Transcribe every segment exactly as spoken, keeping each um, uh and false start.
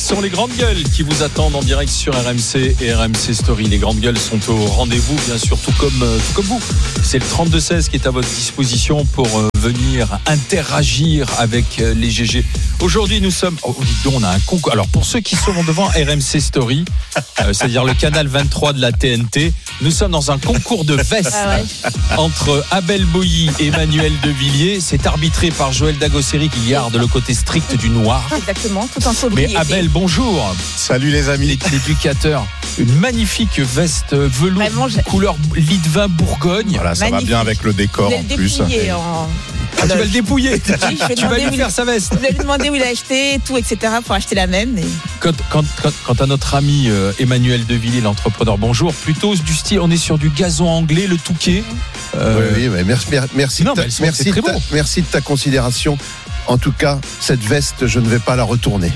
sont les grandes gueules qui vous attendent en direct sur R M C et R M C Story. Les grandes gueules sont au rendez-vous, bien sûr, tout comme, tout comme vous. C'est le trente-deux seize qui est à votre disposition pour venir interagir avec les G G. Aujourd'hui, nous sommes... Oh, dis donc, on a un concours. Alors, pour ceux qui sont devant R M C Story, euh, c'est-à-dire le canal vingt-trois de la T N T, nous sommes dans un concours de vestes ah ouais. entre Abel Boilly et Emmanuel Devilliers. C'est arbitré par Joël Dagosseri qui garde le côté strict du noir. Exactement, tout en sobriété. Mais Abel, bonjour. Salut les amis. L'éducateur. Une magnifique veste velours Vraiment, couleur lit de vin Bourgogne. Voilà, ça magnifique. va bien avec le décor en plus. En... Ah, tu vas le dépouiller. Oui, tu vas lui faire il... sa veste. Je vais lui demander où il a acheté, tout, et cetera pour acheter la même. Et... Quand, quand, quand, quand à notre ami euh, Emmanuel Devilliers, l'entrepreneur, bonjour, plutôt du style, on est sur du gazon anglais, le Touquet. Euh... Oui, oui, mais merci, merci, non, ta, sont, merci, de ta, merci de ta considération. En tout cas, cette veste, je ne vais pas la retourner.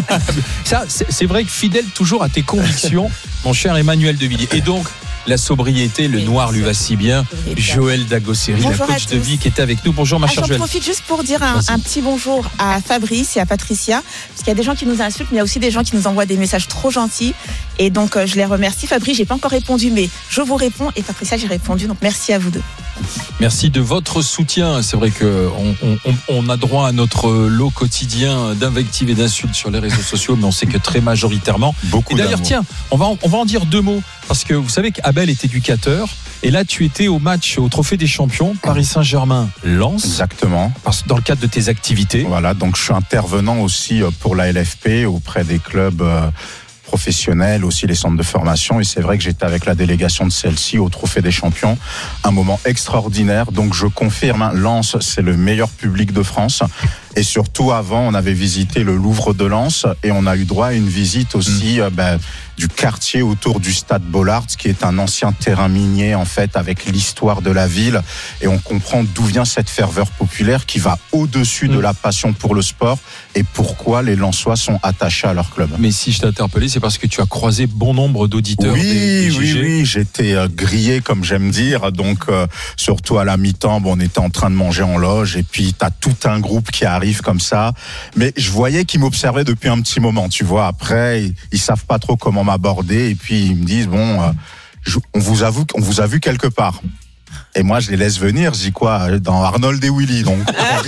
Ça, c'est, c'est vrai que fidèle toujours à tes convictions, mon cher Emmanuel Devilliers. Et donc, la sobriété, le oui, noir lui va si bien. Joël Dagosseri, la coach de vie qui est avec nous. Bonjour ma chère ah, Joël. J'en profite juste pour dire un, un petit bonjour à Fabrice et à Patricia, parce qu'il y a des gens qui nous insultent, mais il y a aussi des gens qui nous envoient des messages trop gentils. Et donc, euh, je les remercie. Fabrice, j'ai pas encore répondu, mais je vous réponds. Et Patricia, j'ai répondu. Donc, merci à vous deux. Merci de votre soutien. C'est vrai qu'on on, on a droit à notre lot quotidien d'invectives et d'insultes sur les réseaux sociaux, mais on sait que très majoritairement. Beaucoup et d'ailleurs, d'amour. tiens, on va, en, on va en dire deux mots. Parce que vous savez qu'Abel est éducateur. Et là, tu étais au match, au Trophée des Champions, Paris Saint-Germain-Lens. Exactement. Dans le cadre de tes activités. Voilà, donc je suis intervenant aussi pour la L F P auprès des clubs professionnels, aussi les centres de formation. Et c'est vrai que j'étais avec la délégation de celle-ci au Trophée des Champions. Un moment extraordinaire. Donc je confirme, hein, Lens, c'est le meilleur public de France. Et surtout, avant, on avait visité le Louvre de Lens et on a eu droit à une visite aussi mmh. euh, bah, du quartier autour du stade Bollaert, qui est un ancien terrain minier, en fait, avec l'histoire de la ville. Et on comprend d'où vient cette ferveur populaire qui va au-dessus mmh. de la passion pour le sport et pourquoi les Lensois sont attachés à leur club. Mais si je t'ai interpellé, c'est parce que tu as croisé bon nombre d'auditeurs. Oui, des, des oui, oui, j'étais euh, grillé, comme j'aime dire. Donc, euh, surtout à la mi-temps, bon, on était en train de manger en loge et puis t'as tout un groupe qui arrive comme ça, mais je voyais qu'ils m'observaient depuis un petit moment, tu vois. Après, ils, ils savent pas trop comment m'aborder et puis ils me disent bon, euh, je, on vous avoue qu'on vous a vu quelque part. Et moi, je les laisse venir. Je dis quoi? Dans Arnold et Willy. Donc, on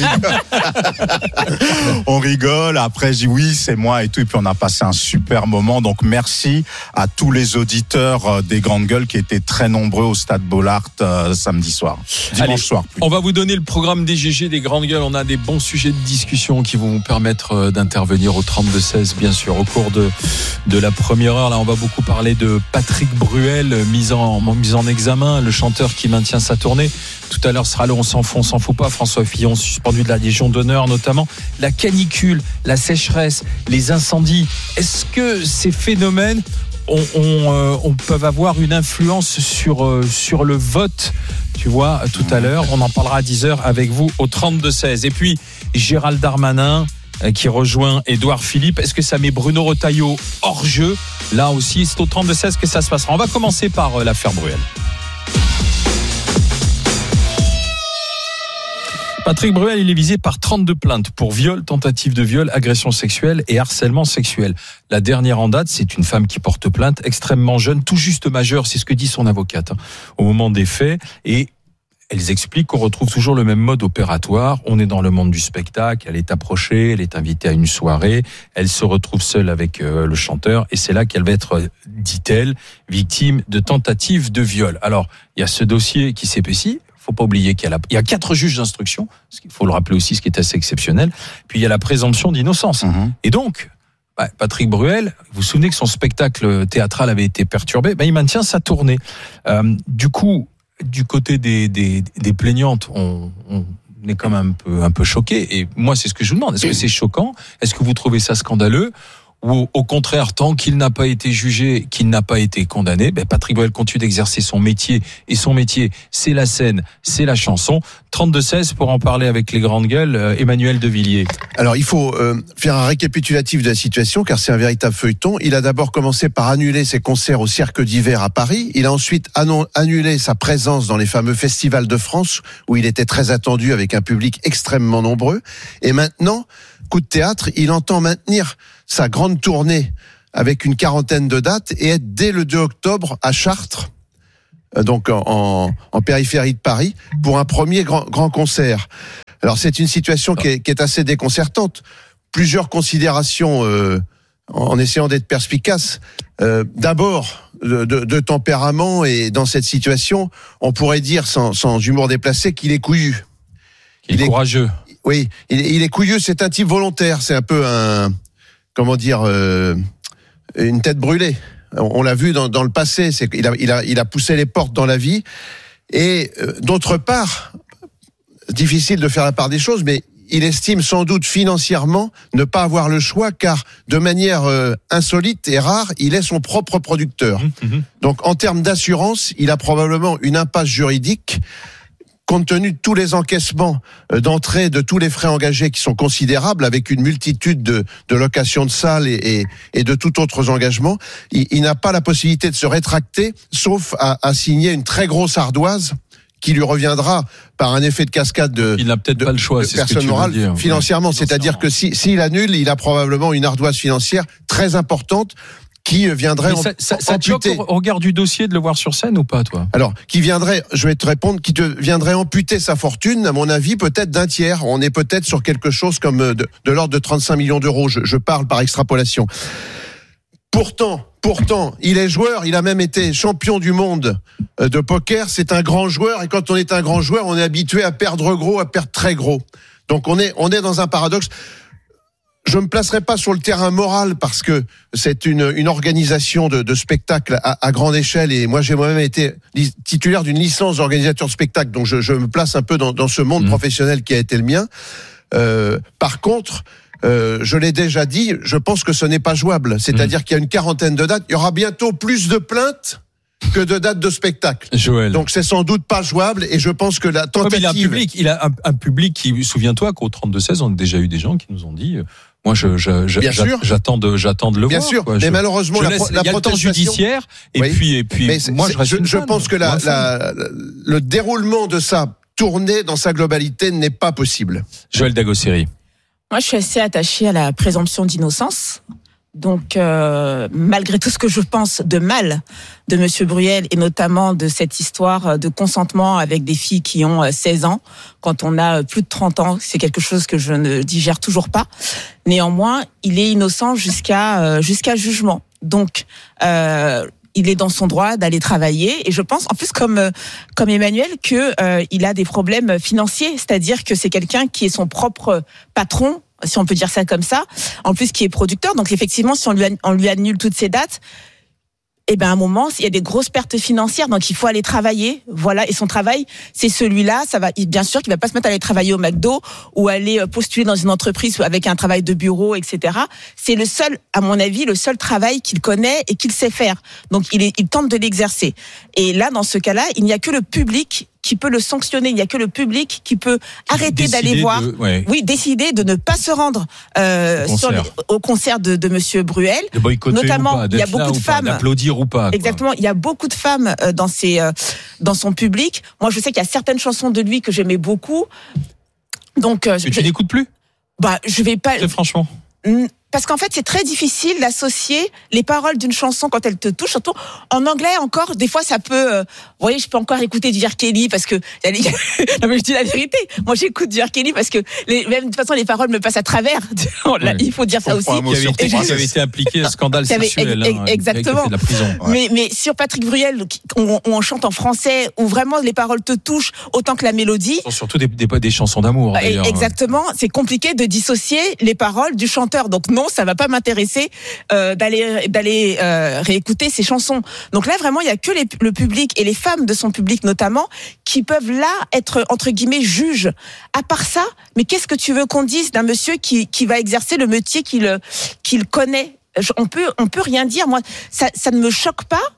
rigole. on rigole. Après, je dis oui, c'est moi et tout. Et puis, on a passé un super moment. Donc, merci à tous les auditeurs des Grandes Gueules qui étaient très nombreux au stade Bollaert euh, samedi soir. Dimanche Allez, soir. Plutôt. On va vous donner le programme des G G des Grandes Gueules. On a des bons sujets de discussion qui vont vous permettre d'intervenir au trente-deux seize, bien sûr. Au cours de, de la première heure, là, on va beaucoup parler de Patrick Bruel, mis en, mis en examen, le chanteur qui maintient sa tournée. Tout à l'heure sera le on s'en fout, on s'en fout pas. François Fillon suspendu de la Légion d'honneur, notamment la canicule, la sécheresse, les incendies. Est-ce que ces phénomènes on, on, euh, on peuvent avoir une influence sur, euh, sur le vote? Tu vois, tout à l'heure, on en parlera à dix heures avec vous au trente-deux seize. Et puis Gérald Darmanin euh, qui rejoint Édouard Philippe. Est-ce que ça met Bruno Retailleau hors jeu? Là aussi, c'est au trente-deux seize que ça se passera. On va commencer par euh, l'affaire Bruel. Patrick Bruel, il est visé par trente-deux plaintes pour viol, tentative de viol, agression sexuelle et harcèlement sexuel. La dernière en date, c'est une femme qui porte plainte, extrêmement jeune, tout juste majeure, c'est ce que dit son avocate, hein, au moment des faits. Et elles expliquent qu'on retrouve toujours le même mode opératoire. On est dans le monde du spectacle, elle est approchée, elle est invitée à une soirée, elle se retrouve seule avec euh, le chanteur et c'est là qu'elle va être, dit-elle, victime de tentative de viol. Alors, il y a ce dossier qui s'épaissit. Faut pas oublier qu'il y a, la... il y a quatre juges d'instruction, il faut le rappeler aussi, ce qui est assez exceptionnel. Puis il y a la présomption d'innocence. Mmh. Et donc, bah, Patrick Bruel, vous vous souvenez que son spectacle théâtral avait été perturbé, bah, il maintient sa tournée. Euh, du coup, du côté des, des, des plaignantes, on, on est quand même un peu, un peu choqué. Et moi, c'est ce que je vous demande. Est-ce que c'est choquant? Est-ce que vous trouvez ça scandaleux? Ou au contraire, tant qu'il n'a pas été jugé, qu'il n'a pas été condamné, ben Patrick Bruel continue d'exercer son métier. Et son métier, c'est la scène, c'est la chanson. trente-deux seize pour en parler avec les grandes gueules, euh, Emmanuel Devilliers. Alors, il faut euh, faire un récapitulatif de la situation, car c'est un véritable feuilleton. Il a d'abord commencé par annuler ses concerts au Cirque d'hiver à Paris. Il a ensuite annon- annulé sa présence dans les fameux festivals de France, où il était très attendu avec un public extrêmement nombreux. Et maintenant, coup de théâtre, il entend maintenir sa grande tournée avec une quarantaine de dates et être dès le deux octobre à Chartres, donc en, en périphérie de Paris, pour un premier grand, grand concert. Alors c'est une situation qui est, qui est assez déconcertante. Plusieurs considérations euh, en essayant d'être perspicace. Euh, d'abord, de, de, de tempérament, et dans cette situation, on pourrait dire sans, sans humour déplacé qu'il est couillu. Il, il est courageux. Est, oui, il, il est couillu, c'est un type volontaire, c'est un peu un, comment dire, euh, une tête brûlée. On, on l'a vu dans, dans le passé, c'est qu'il a, il a, il a poussé les portes dans la vie. Et euh, d'autre part, difficile de faire la part des choses, mais il estime sans doute financièrement ne pas avoir le choix, car de manière euh, insolite et rare, il est son propre producteur. Mmh, mmh. Donc en termes d'assurance, il a probablement une impasse juridique, compte tenu de tous les encaissements euh, d'entrée, de tous les frais engagés qui sont considérables, avec une multitude de, de locations de salles et, et, et de tout autres engagements. Il, il n'a pas la possibilité de se rétracter, sauf à, à signer une très grosse ardoise qui lui reviendra par un effet de cascade de, il n'a peut-être de, pas le choix, de c'est personne ce que tu morale veux dire. financièrement. Ouais. C'est-à-dire que si, s'il annule, il a probablement une ardoise financière très importante qui viendrait Mais ça, en, ça, ça te choque au regard du dossier de le voir sur scène ou pas, toi? Alors, qui viendrait, je vais te répondre, qui te viendrait amputer sa fortune, à mon avis, peut-être d'un tiers. On est peut-être sur quelque chose comme de, de l'ordre de trente-cinq millions d'euros. Je, je parle par extrapolation. Pourtant, pourtant, il est joueur, il a même été champion du monde de poker, c'est un grand joueur, et quand on est un grand joueur, on est habitué à perdre gros, à perdre très gros. Donc on est, on est dans un paradoxe. Je me placerai pas sur le terrain moral parce que c'est une, une organisation de, de spectacle à, à grande échelle, et moi j'ai moi-même été titulaire d'une licence d'organisateur de spectacle, donc je, je me place un peu dans, dans ce monde mmh. professionnel qui a été le mien. Euh, par contre, Euh, je l'ai déjà dit, je pense que ce n'est pas jouable. C'est-à-dire mmh. qu'il y a une quarantaine de dates. Il y aura bientôt plus de plaintes que de dates de spectacle. Joël. Donc c'est sans doute pas jouable, et je pense que la tentative... Ouais, il a un public, il a un, un public qui, souviens-toi qu'au trente-deux seize, on a déjà eu des gens qui nous ont dit... Moi, je, je, je, Bien sûr. j'attends de, j'attends de le Bien voir. sûr, quoi. mais je, malheureusement, je la, laisse, la il y a protestation... le temps judiciaire, et oui. puis, et puis, mais moi, je reste Je, une je fan, pense que la, la, le déroulement de sa tournée dans sa globalité n'est pas possible. Joël Dagosseri. Moi, je suis assez attachée à la présomption d'innocence. Donc, euh, malgré tout ce que je pense de mal de Monsieur Bruel, et notamment de cette histoire de consentement avec des filles qui ont seize ans, quand on a plus de trente ans, c'est quelque chose que je ne digère toujours pas. Néanmoins, il est innocent jusqu'à euh, jusqu'à jugement. Donc, euh, il est dans son droit d'aller travailler, et je pense, en plus comme comme Emmanuel, que euh, il a des problèmes financiers, c'est-à-dire que c'est quelqu'un qui est son propre patron, si on peut dire ça comme ça, en plus qui est producteur. Donc effectivement, si on lui, on lui annule toutes ces dates, eh ben à un moment, il y a des grosses pertes financières, donc il faut aller travailler. Voilà, et son travail, c'est celui-là. Ça va, bien sûr, qu'il va pas se mettre à aller travailler au McDo ou aller postuler dans une entreprise avec un travail de bureau, et cetera. C'est le seul, à mon avis, le seul travail qu'il connaît et qu'il sait faire. Donc il, est, il tente de l'exercer. Et là, dans ce cas-là, il n'y a que le public qui peut le sanctionner. Il n'y a que le public qui peut arrêter d'aller voir, de, ouais. oui, décider de ne pas se rendre euh, au, sur concert. Les, au concert de, de Monsieur Bruel. De boycotter notamment, ou pas, il y a beaucoup de femmes, d'applaudir ou pas. Quoi. Exactement, il y a beaucoup de femmes euh, dans ses, euh, dans son public. Moi, je sais qu'il y a certaines chansons de lui que j'aimais beaucoup. Donc, euh, mais tu n'écoutes plus? Bah, je vais pas. Très franchement. Parce qu'en fait, c'est très difficile d'associer les paroles d'une chanson quand elle te touche. Surtout en anglais encore, des fois, ça peut... Euh, vous voyez, je peux encore écouter du R. Kelly parce que... non, mais je dis la vérité. Moi, j'écoute du R. Kelly parce que les, même, de toute façon, les paroles me passent à travers. Là, il faut dire ça aussi. Qui avait, été, qui avait été impliqué à un scandale sexuel. Hein, exactement. De la prison. Ouais. Mais, mais sur Patrick Bruel, on, on chante en français, où vraiment les paroles te touchent autant que la mélodie. Ce sont surtout des, des, des chansons d'amour. Exactement. C'est compliqué de dissocier les paroles du chanteur. Donc non, ça va pas m'intéresser euh, d'aller d'aller euh, réécouter ces chansons. Donc là vraiment il y a que les, le public et les femmes de son public notamment qui peuvent là être entre guillemets juges. À part ça, mais qu'est-ce que tu veux qu'on dise d'un monsieur qui qui va exercer le métier qu'il qu'il connaît? On peut on peut rien dire. Moi ça ça ne me choque pas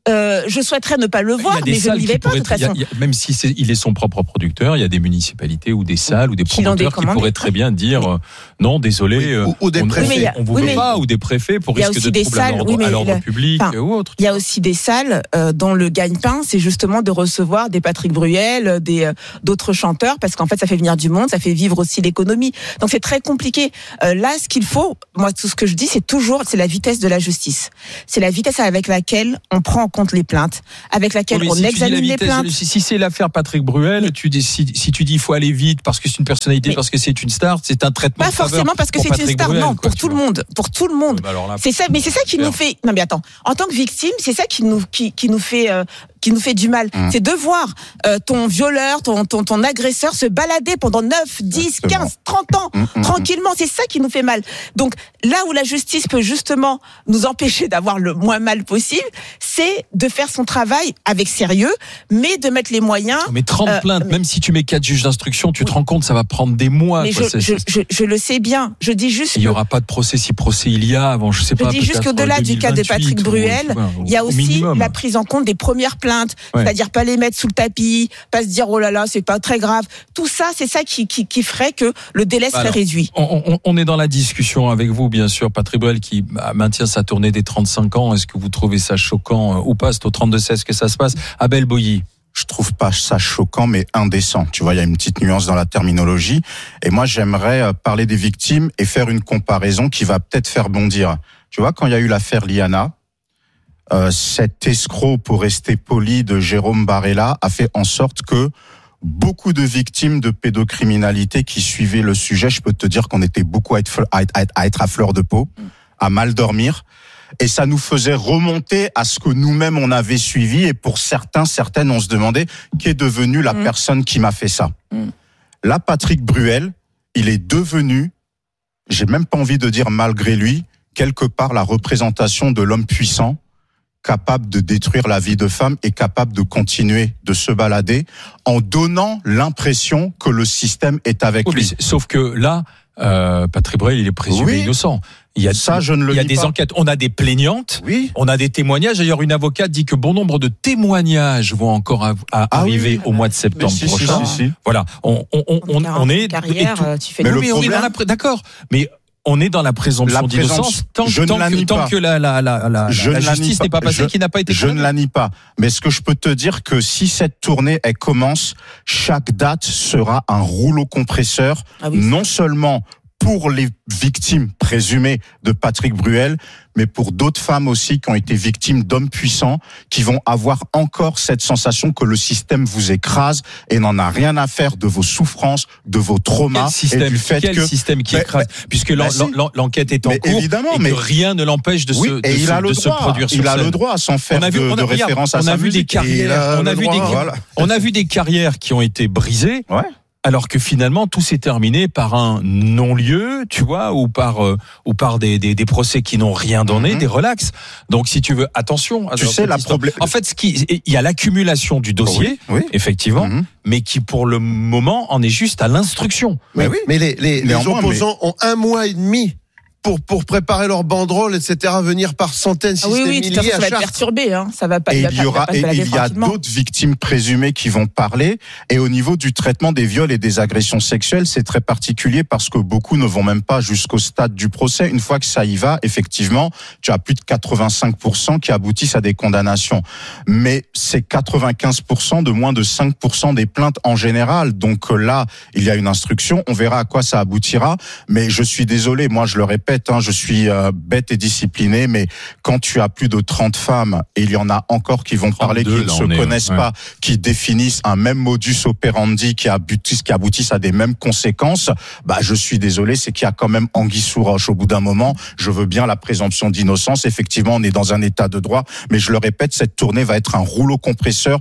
Euh, je souhaiterais ne pas le voir, mais je ne l'y vais pas de toute façon. Y a, y a, même si c'est, il est son propre producteur, il y a des municipalités ou des salles ou des promoteurs qui, qui pourraient très bien dire euh, non, désolé, oui, ou, ou des on, préfets. Oui, a, on vous oui, veut pas, ou des préfets pour risque de troubles à l'ordre, oui, à l'ordre le, public enfin, ou autre. Il y a aussi des salles euh, dont le gagne-pain, c'est justement de recevoir des Patrick Bruel, des euh, d'autres chanteurs, parce qu'en fait, ça fait venir du monde, ça fait vivre aussi l'économie. Donc c'est très compliqué. Euh, là, ce qu'il faut, moi, tout ce que je dis, c'est toujours, c'est la vitesse de la justice. C'est la vitesse avec laquelle on prend en compte les plaintes, avec laquelle oui, on si examine les plaintes. Si, si c'est l'affaire Patrick Bruel, mais, tu dis, si, si tu dis il faut aller vite parce que c'est une personnalité, mais, parce que c'est une star, c'est un traitement. Pas forcément parce que c'est Patrick une star, Bruel, non, quoi, pour tout vois. le monde, pour tout le monde. Bah là, c'est ça, mais c'est ça qui faire. nous fait. Non mais attends, en tant que victime, c'est ça qui nous qui, qui nous fait. Euh, qui nous fait du mal, mmh. c'est de voir euh, ton violeur, ton, ton ton agresseur se balader pendant neuf, dix, quinze, trente ans mmh, tranquillement, c'est ça qui nous fait mal. Donc là où la justice peut justement nous empêcher d'avoir le moins mal possible, c'est de faire son travail avec sérieux, mais de mettre les moyens. Mais trente euh, plaintes, mais... même si tu mets quatre juges d'instruction, tu oui. te rends compte, ça va prendre des mois. Mais quoi, je, c'est, je, c'est... Je, je le sais bien. Je dis juste. Il n'y aura pas de procès si procès il y a avant, je sais je pas. Je dis juste qu'au-delà du cas de Patrick Bruel, il y a aussi minimum. la prise en compte des premières plaintes. Ouais. C'est-à-dire pas les mettre sous le tapis, pas se dire oh là là c'est pas très grave. Tout ça, c'est ça qui qui, qui ferait que le délai serait Alors, réduit. On, on, on est dans la discussion avec vous, bien sûr, Patrick Bruel qui maintient sa tournée des trente-cinq ans. Est-ce que vous trouvez ça choquant ou pas? C'est au trente-deux seize que ça se passe. Abel Boilly. Je trouve pas ça choquant, mais indécent. Tu vois, il y a une petite nuance dans la terminologie. Et moi, j'aimerais parler des victimes et faire une comparaison qui va peut-être faire bondir. Tu vois, quand il y a eu l'affaire Liana, Euh, cet escroc, pour rester poli, de Jérôme Barella a fait en sorte que beaucoup de victimes de pédocriminalité qui suivaient le sujet, je peux te dire qu'on était beaucoup à être, à être, à être à fleur de peau, à mal dormir, et ça nous faisait remonter à ce que nous-mêmes on avait suivi, et pour certains, certaines, on se demandait qui est devenue la mmh. personne qui m'a fait ça. Mmh. Là, Patrick Bruel, il est devenu, j'ai même pas envie de dire malgré lui, quelque part la représentation de l'homme puissant, capable de détruire la vie de femme et capable de continuer de se balader en donnant l'impression que le système est avec oui, lui. Sauf que là, euh, Patrick Bruel, il est présumé oui. innocent. Il y a ça, je ne le Il y a dis des pas. enquêtes. On a des plaignantes. Oui. On a des témoignages. D'ailleurs, une avocate dit que bon nombre de témoignages vont encore à, à ah arriver oui. au mois de septembre si, prochain. Si, si, si. Voilà. On, on, on, on, on est. Carrière, tout... tu fais mais le oui, problème... on est dans la... D'accord. Mais on est dans la présomption la d'innocence tant, je tant, ne la que, nie tant pas. que la, la, la, la, je la justice pas. n'est pas passée, je, qui n'a pas été Je ne la nie pas. Mais ce que je peux te dire que si cette tournée, elle commence, chaque date sera un rouleau compresseur, ah oui, non seulement pour les victimes présumées de Patrick Bruel, mais pour d'autres femmes aussi qui ont été victimes d'hommes puissants, qui vont avoir encore cette sensation que le système vous écrase et n'en a rien à faire de vos souffrances, de vos traumas. Quel système, et du fait quel que, système qui mais, écrase, mais, puisque bah l'en, l'en, l'enquête est en mais cours évidemment, et mais que rien ne l'empêche de, oui, se, de, et il se, a le de droit, se produire sur il scène. a le droit sans faire on a vu, de, on a, de regarde, référence à on sa a vu musique. Des carrières, on, a vu des, voilà. on a vu des carrières qui ont été brisées. Ouais. Alors que finalement tout s'est terminé par un non-lieu, tu vois, ou par euh, ou par des, des des procès qui n'ont rien donné, mm-hmm. des relax. Donc si tu veux, attention. Tu sais la problème. En fait, ce qui il y a l'accumulation du dossier, oui, oui. effectivement, mm-hmm. mais qui pour le moment en est juste à l'instruction. Mais, mais oui. Mais les les, les opposants mais... ont un mois et demi. Pour, pour préparer leur banderole, et cetera, venir par centaines, si ah oui, ce n'est oui, milliers à à ça va être perturbé, hein. Ça va pas. Et il, il y aura, et il y a d'autres victimes présumées qui vont parler. Et au niveau du traitement des viols et des agressions sexuelles, c'est très particulier parce que beaucoup ne vont même pas jusqu'au stade du procès. Une fois que ça y va, effectivement, tu as plus de quatre-vingt-cinq pour cent qui aboutissent à des condamnations. Mais c'est quatre-vingt-quinze pour cent de moins de cinq pour cent des plaintes en général. Donc là, il y a une instruction. On verra à quoi ça aboutira. Mais je suis désolé, moi je le répète, hein, je suis euh, bête et discipliné, mais quand tu as plus de trente femmes, et il y en a encore qui vont parler, qui ne se connaissent est, pas, ouais. qui définissent un même modus operandi, qui aboutissent, qui aboutissent à des mêmes conséquences, bah je suis désolé, c'est qu'il y a quand même anguille sous roche. Au bout d'un moment, je veux bien la présomption d'innocence. Effectivement, on est dans un état de droit, mais je le répète, cette tournée va être un rouleau compresseur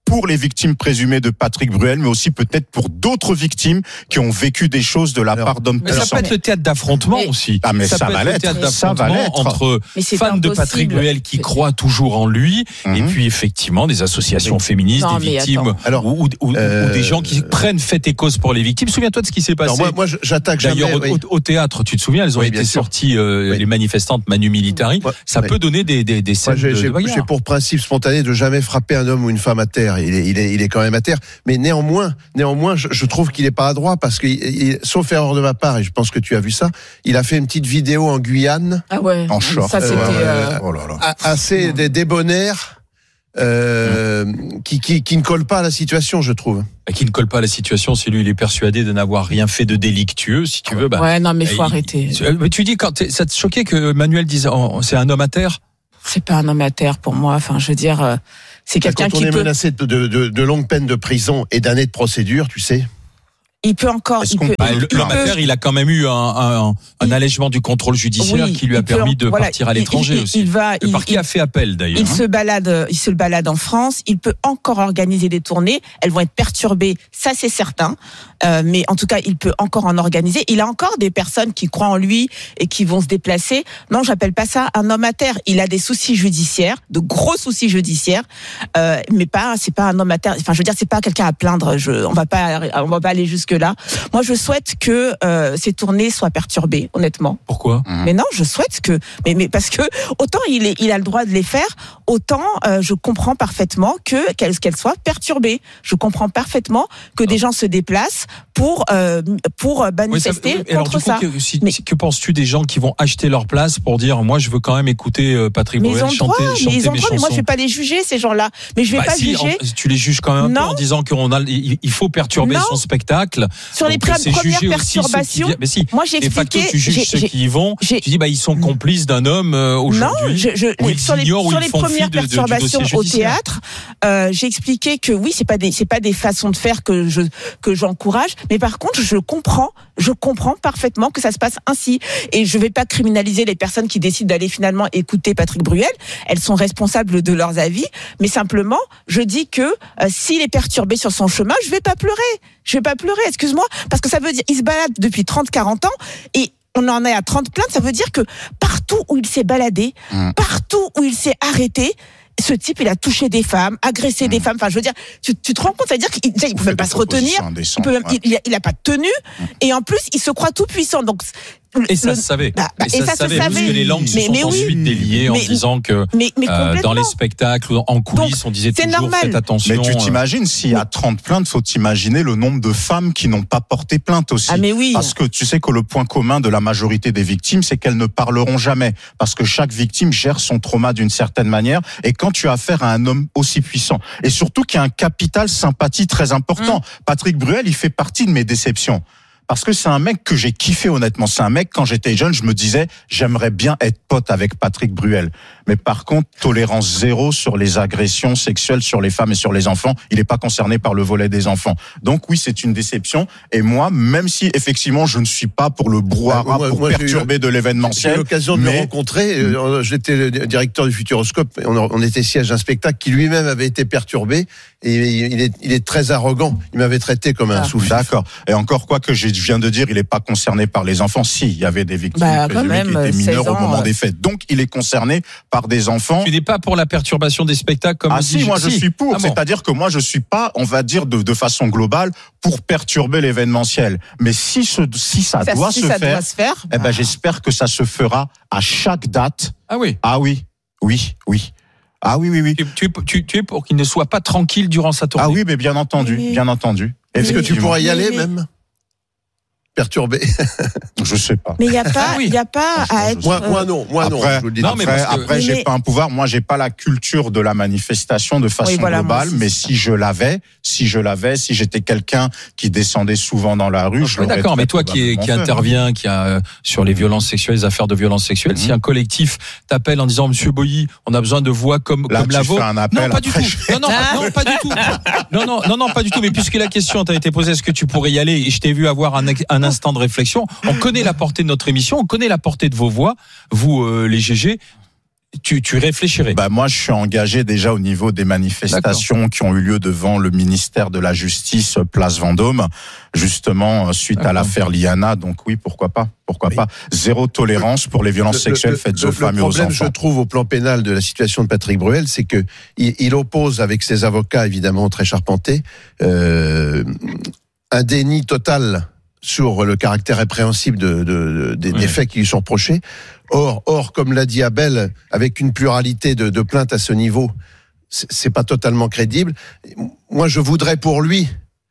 pour les victimes présumées de Patrick Bruel, mais aussi peut-être pour d'autres victimes qui ont vécu des choses de la Alors, part d'hommes mais ça peut être le théâtre d'affrontement mais, aussi. Ah mais ça, ça va l'être. Le théâtre ça va l'être entre fans de Patrick Bruel qui croient toujours en lui, mm-hmm. et puis effectivement des associations féministes, non, des victimes, Alors, ou, ou, euh, ou des gens qui prennent fait et cause pour les victimes. Souviens-toi de ce qui s'est passé. Alors moi, moi, j'attaque D'ailleurs, jamais. Au, au théâtre, tu te souviens, elles ont oui, été sorties, euh, oui. les manifestantes Manu Militari. Ouais, ça oui. peut donner des des, des scènes moi, j'ai, de, de j'ai pour principe spontané de jamais frapper un homme ou une femme à terre. Il est, il est, il est quand même à terre. Mais néanmoins, néanmoins, je, je trouve qu'il est pas adroit parce que, il, sauf erreur de ma part, et je pense que tu as vu ça, il a fait une petite vidéo en Guyane, ah ouais. en short, ça c'était euh, oh là là. assez des débonnaires, euh, mmh. qui, qui, qui ne colle pas à la situation, je trouve. Qui ne colle pas à la situation, si lui il est persuadé de n'avoir rien fait de délictueux, si tu veux. Bah, ouais, non mais faut il, arrêter. Mais tu dis quand ça te choquait que Manuel dise oh, c'est un homme à terre? C'est pas un homme à terre pour moi. Enfin, je veux dire, c'est quelqu'un qui peut. Quand on est menacé de, de, de, de longues peines de prison et d'années de procédure, tu sais. Il peut encore. Il peut, bah, il, l'homme à terre, il a quand même eu un, un, un il, allègement du contrôle judiciaire oui, qui lui a permis peut, de voilà, partir à l'étranger il, il, aussi. Il va, le parquet il, a fait appel d'ailleurs. Il hein. se balade, il se balade en France. Il peut encore organiser des tournées. Elles vont être perturbées, ça c'est certain. Euh, mais en tout cas, il peut encore en organiser. Il a encore des personnes qui croient en lui et qui vont se déplacer. Non, j'appelle pas ça un homme à terre. Il a des soucis judiciaires, de gros soucis judiciaires, euh, mais pas, c'est pas un homme à terre. Enfin, je veux dire, c'est pas quelqu'un à plaindre. Je, on va pas, on va pas aller jusque là. Moi, je souhaite que euh, ces tournées soient perturbées, honnêtement. Pourquoi ? Mais non, je souhaite que, mais mais parce que autant il est, il a le droit de les faire, autant euh, je comprends parfaitement que qu'elles qu'elles soient perturbées. Je comprends parfaitement que des gens se déplacent pour euh, pour manifester oui, ça, contre alors, du coup, ça. Que, si, mais, que penses-tu des gens qui vont acheter leur place pour dire moi je veux quand même écouter euh, Patrick Bruel chanter, droit, chanter mais ils ont mes droit, chansons. Mais moi je vais pas les juger ces gens-là. Mais je vais bah, pas si, juger. En, tu les juges quand même un non. peu en disant qu'on a il faut perturber non. son spectacle. Sur les premières perturbations. Mais si. Moi j'ai expliqué. Tu juges ceux qui y vont. Tu dis bah ils sont complices d'un homme euh, aujourd'hui. Non, je, je, ou ils sur les, ignorent, sur ou les ils font premières de, perturbations de, au théâtre, euh, j'ai expliqué que oui, c'est pas des, c'est pas des façons de faire que je que j'encourage, mais par contre, je comprends, je comprends parfaitement que ça se passe ainsi, et je vais pas criminaliser les personnes qui décident d'aller finalement écouter Patrick Bruel. Elles sont responsables de leurs avis, mais simplement, je dis que euh, s'il est perturbé sur son chemin, je vais pas pleurer, je vais pas pleurer, excuse-moi, parce que ça veut dire, il se balade depuis trente, quarante ans et on en est à trente plaintes, ça veut dire que partout où il s'est baladé, mmh. partout où il s'est arrêté, ce type, il a touché des femmes, agressé mmh. des femmes. Enfin, je veux dire, tu, tu te rends compte, ça veut dire qu'il ne peut même pas se retenir, il, peut même, ouais. il, il a pas de tenue, mmh. et en plus, il se croit tout puissant. Donc, et ça le, se savait. Bah, bah, et ça, et ça se savait. Parce que les langues se mais, sont mais ensuite oui. déliées mais, en disant que mais, mais euh, dans les spectacles ou en coulisses, donc, on disait toujours normal. faites attention. Mais tu t'imagines, s'il y a trente plaintes, faut t'imaginer le nombre de femmes qui n'ont pas porté plainte aussi. Ah mais oui. Parce que tu sais que le point commun de la majorité des victimes, c'est qu'elles ne parleront jamais. Parce que chaque victime gère son trauma d'une certaine manière. Et quand tu as affaire à un homme aussi puissant, et surtout qui a un capital sympathie très important, mmh. Patrick Bruel, il fait partie de mes déceptions. Parce que c'est un mec que j'ai kiffé honnêtement. C'est un mec, quand j'étais jeune, je me disais, j'aimerais bien être pote avec Patrick Bruel. Mais par contre, tolérance zéro sur les agressions sexuelles sur les femmes et sur les enfants. Il n'est pas concerné par le volet des enfants. Donc oui, c'est une déception. Et moi, même si effectivement, je ne suis pas pour le brouhaha, bah, pour moi, perturber eu, de l'événementiel. J'ai eu l'occasion de mais... le rencontrer. Mmh. J'étais le directeur du Futuroscope. On, on était siège d'un spectacle qui lui-même avait été perturbé. Et il est, il est très arrogant. Il m'avait traité comme un ah. souffle. D'accord. Et encore quoi que j'ai je viens de dire, il n'est pas concerné par les enfants. Si, il y avait des victimes bah, présumées qui étaient mineures ans, au moment ouais. des faits. Donc, il est concerné par des enfants. Tu n'es pas pour la perturbation des spectacles comme ah si, moi je si. suis pour. Ah C'est-à-dire bon. que moi je suis pas, on va dire de, de façon globale, pour perturber l'événementiel. Mais si ce, si ça, ça doit, si se, ça faire, doit se faire, eh ben bah. j'espère que ça se fera à chaque date. Ah oui. Ah oui, oui, oui. Ah oui, oui, oui. Tu, tu, tu, tu es pour qu'il ne soit pas tranquille durant sa tournée. Ah oui, mais bien entendu, oui. bien entendu. Est-ce que tu pourras y aller même? Perturbé. Je sais pas. Mais il y a pas, il y a pas à être. Moi, moi non, moi non. Après, je vous le dis non, après, mais parce que, après, j'ai mais... pas un pouvoir. Moi, j'ai pas la culture de la manifestation de façon oui, voilà, globale. Mais ça. si je l'avais, si je l'avais, si j'étais quelqu'un qui descendait souvent dans la rue, non, je l'aurais. D'accord, mais toi qui, qui intervient, qui a euh, sur les violences sexuelles, les affaires de violences sexuelles, mmh. si un collectif t'appelle en disant Monsieur Boilly, on a besoin de voix comme Là, comme la vôtre. Un appel, non, pas du tout. Je... Non, non, non, pas du tout. Non, non, non, non, pas du tout. Mais puisque la question t'a été posée, est-ce que tu pourrais y aller? Et je t'ai vu avoir un, un instant de réflexion. On connaît la portée de notre émission, on connaît la portée de vos voix, vous euh, les G G. tu, tu réfléchirais. Bah moi, je suis engagé déjà au niveau des manifestations D'accord. qui ont eu lieu devant le ministère de la Justice, place Vendôme, justement suite D'accord. à l'affaire Liana. Donc oui, pourquoi pas, pourquoi oui. pas. Zéro tolérance pour les violences le, sexuelles le, faites le, aux le femmes et aux enfants. Le problème, je trouve, au plan pénal de la situation de Patrick Bruel, c'est que il, il oppose avec ses avocats, évidemment très charpentés, euh, un déni total sur le caractère répréhensible de, de, de, des, oui. des faits qui lui sont reprochés. Or, or, comme l'a dit Abel, avec une pluralité de, de plaintes à ce niveau, c'est, c'est pas totalement crédible. Moi, je voudrais pour lui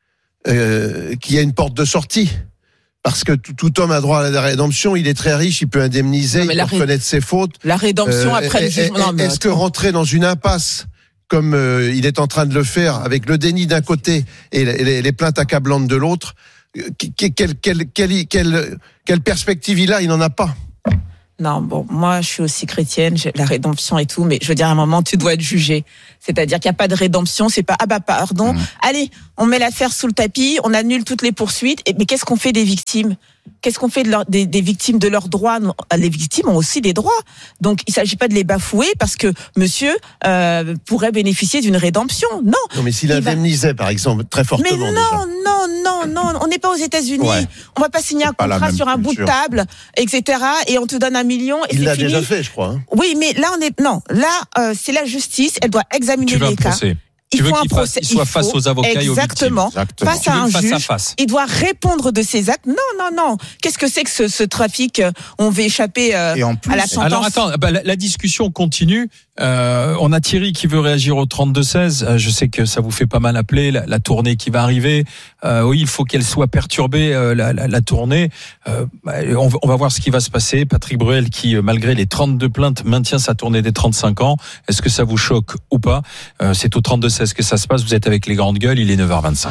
euh, qu'il y ait une porte de sortie. Parce que tout, tout homme a droit à la rédemption, il est très riche, il peut indemniser, il peut ré... reconnaître ses fautes. La rédemption euh, après le jugement. Est, est-ce que rentrer dans une impasse, comme euh, il est en train de le faire, avec le déni d'un côté et les, les plaintes accablantes de l'autre, quelle, quelle, quelle, quelle, quelle, quelle perspective il a? Il n'en a pas. Non, bon, moi, je suis aussi chrétienne, j'ai la rédemption et tout, mais je veux dire, à un moment, tu dois être jugé. C'est-à-dire qu'il n'y a pas de rédemption, c'est pas, ah bah, pardon, mmh. allez, on met l'affaire sous le tapis, on annule toutes les poursuites, et, mais qu'est-ce qu'on fait des victimes? Qu'est-ce qu'on fait de leur, des, des victimes de leurs droits? Les victimes ont aussi des droits. Donc, il ne s'agit pas de les bafouer parce que monsieur euh, pourrait bénéficier d'une rédemption. Non. Non, mais s'il indemnisait, va... par exemple, très fortement. Mais non, déjà. non, non, non. On n'est pas aux États-Unis. Ouais. On ne va pas signer un pas contrat sur un culture. bout de table, et cetera. Et on te donne un million. Et il c'est l'a fini. déjà fait, je crois. Hein. Oui, mais là, on est. Non, là, euh, c'est la justice. Elle doit examiner tu les cas. Procès. Il tu veux faut qu'il un procès, fasse, soit il face faut, aux avocats exactement, et aux victimes. Face à un face juge, à face. Il doit répondre de ses actes. Non, non, non. Qu'est-ce que c'est que ce, ce trafic? On veut échapper euh, plus, à la sentence. Alors attends, bah, la, la discussion continue. Euh, on a Thierry qui veut réagir au trente-deux seize. Euh, je sais que ça vous fait pas mal appeler la, la tournée qui va arriver. Euh, oui, il faut qu'elle soit perturbée, euh, la, la, la tournée. Euh, on, on va voir ce qui va se passer. Patrick Bruel qui, malgré les trente-deux plaintes, maintient sa tournée des trente-cinq ans. Est-ce que ça vous choque ou pas? euh, C'est au trente-deux seize que ça se passe. Vous êtes avec les grandes gueules. Il est neuf heures vingt-cinq.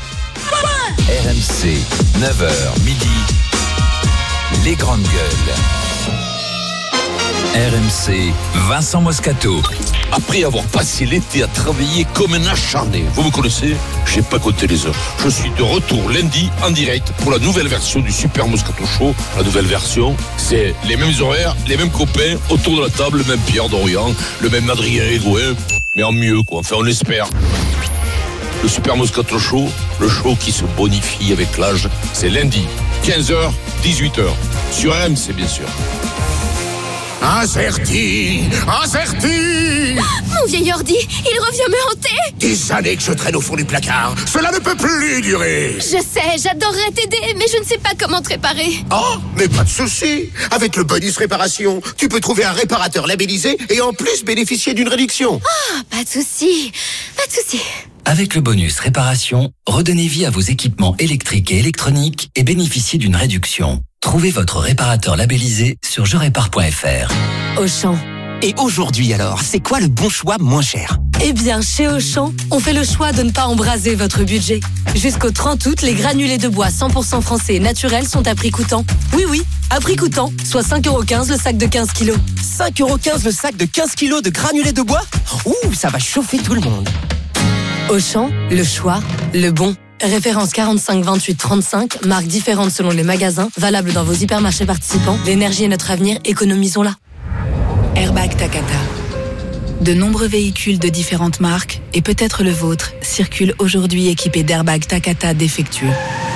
R M C, neuf heures midi. Les grandes gueules. R M C, Vincent Moscato. Après avoir passé l'été à travailler comme un acharné, vous me connaissez, j'ai pas compté les heures. Je suis de retour lundi en direct pour la nouvelle version du Super Moscato Show. La nouvelle version, c'est les mêmes horaires, les mêmes copains autour de la table, le même Pierre Dorian, le même Adrien Egoin, mais en mieux quoi, enfin on l'espère. Le Super Moscato Show, le show qui se bonifie avec l'âge, c'est lundi, quinze heures, dix-huit heures, sur R M C bien sûr. Incerti, incerti. Mon vieil ordi, il revient me hanter. Des années que je traîne au fond du placard. Cela ne peut plus durer. Je sais, j'adorerais t'aider, mais je ne sais pas comment te réparer. Oh, mais pas de souci. Avec le bonus réparation, tu peux trouver un réparateur labellisé et en plus bénéficier d'une réduction. Ah, oh, pas de souci, pas de souci. Avec le bonus réparation, redonnez vie à vos équipements électriques et électroniques et bénéficiez d'une réduction. Trouvez votre réparateur labellisé sur je répare point f r. Auchan. Et aujourd'hui alors, c'est quoi le bon choix moins cher? Eh bien, chez Auchan, on fait le choix de ne pas embraser votre budget. Jusqu'au trente août, les granulés de bois cent pour cent français et naturels sont à prix coûtant. Oui, oui, à prix coûtant, soit cinq euros quinze le sac de quinze kilos. cinq euros quinze le sac de quinze kilos de granulés de bois? Ouh, ça va chauffer tout le monde. Auchan, le choix, le bon. Référence quarante-cinq vingt-huit trente-cinq, marques différentes selon les magasins, valable dans vos hypermarchés participants. L'énergie est notre avenir, économisons-la. Airbag Takata. De nombreux véhicules de différentes marques, et peut-être le vôtre, circulent aujourd'hui équipés d'airbags Takata défectueux.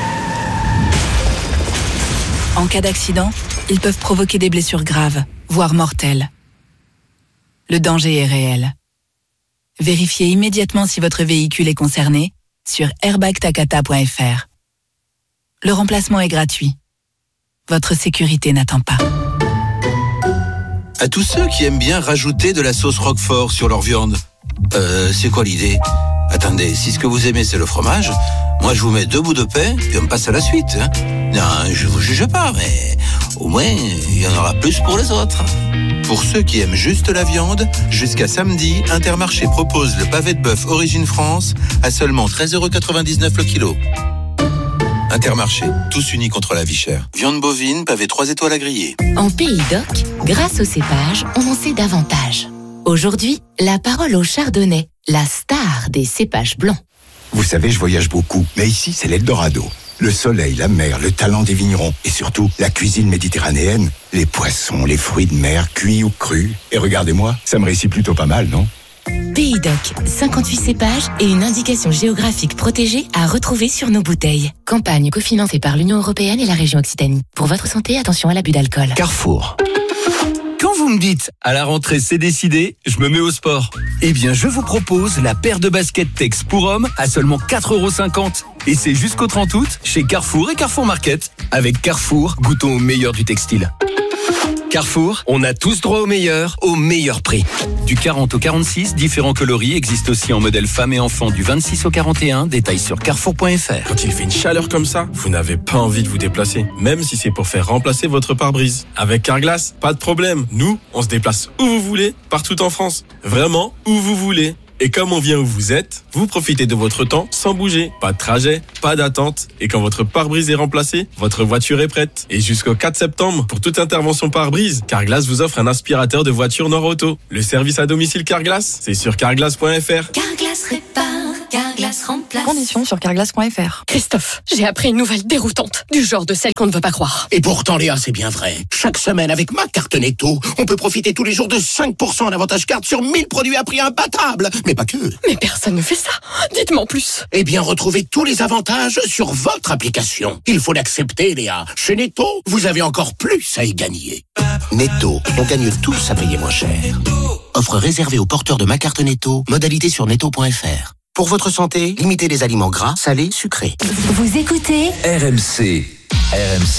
En cas d'accident, ils peuvent provoquer des blessures graves, voire mortelles. Le danger est réel. Vérifiez immédiatement si votre véhicule est concerné sur airbag takata point f r. Le remplacement est gratuit. Votre sécurité n'attend pas. À tous ceux qui aiment bien rajouter de la sauce Roquefort sur leur viande, euh, c'est quoi l'idée? Attendez, si ce que vous aimez c'est le fromage, moi je vous mets deux bouts de pain et on passe à la suite. Hein. Non, je vous juge pas, mais au moins il y en aura plus pour les autres. Pour ceux qui aiment juste la viande, jusqu'à samedi, Intermarché propose le pavé de bœuf Origine France à seulement treize euros quatre-vingt-dix-neuf le kilo. Intermarché, tous unis contre la vie chère. Viande bovine, pavé trois étoiles à griller. En Pays d'Oc, grâce au cépage, on en sait davantage. Aujourd'hui, la parole au chardonnay, la star des cépages blancs. Vous savez, je voyage beaucoup, mais ici, c'est l'Eldorado. Le soleil, la mer, le talent des vignerons et surtout la cuisine méditerranéenne, les poissons, les fruits de mer, cuits ou crus. Et regardez-moi, ça me réussit plutôt pas mal, non ? Pays Doc, cinquante-huit cépages et une indication géographique protégée à retrouver sur nos bouteilles. Campagne cofinancée par l'Union européenne et la région Occitanie. Pour votre santé, attention à l'abus d'alcool. Carrefour. Quand vous me dites « à la rentrée c'est décidé, je me mets au sport », eh bien je vous propose la paire de baskets Tex pour hommes à seulement quatre euros cinquante. Et c'est jusqu'au trente août chez Carrefour et Carrefour Market. Avec Carrefour, goûtons au meilleur du textile. Carrefour, on a tous droit au meilleur, au meilleur prix. Du quarante au quarante-six, différents coloris existent aussi en modèle femmes et enfants du vingt-six au quarante et un. Détails sur carrefour point f r. Quand il fait une chaleur comme ça, vous n'avez pas envie de vous déplacer, même si c'est pour faire remplacer votre pare-brise. Avec Carglass, pas de problème. Nous, on se déplace où vous voulez, partout en France. Vraiment, où vous voulez. Et comme on vient où vous êtes, vous profitez de votre temps sans bouger. Pas de trajet, pas d'attente. Et quand votre pare-brise est remplacé, votre voiture est prête. Et jusqu'au quatre septembre, pour toute intervention pare-brise, Carglass vous offre un aspirateur de voiture Nord-Auto. Le service à domicile Carglass, c'est sur carglass point f r. Carglass répare, Carglass remplace. Conditions sur carglass point f r. Christophe, j'ai appris une nouvelle déroutante, du genre de celle qu'on ne veut pas croire. Et pourtant, Léa, c'est bien vrai. Chaque semaine, avec ma carte Netto, on peut profiter tous les jours de cinq pour cent d'avantage carte sur mille produits à prix imbattable. Mais pas que. Mais personne ne fait ça. Dites-moi en plus. Eh bien, retrouvez tous les avantages sur votre application. Il faut l'accepter, Léa. Chez Netto, vous avez encore plus à y gagner. Netto, on gagne tous à payer moins cher. Offre réservée aux porteurs de ma carte Netto. Modalité sur netto point f r. Pour votre santé, limitez les aliments gras, salés, sucrés. Vous écoutez R M C. R M C.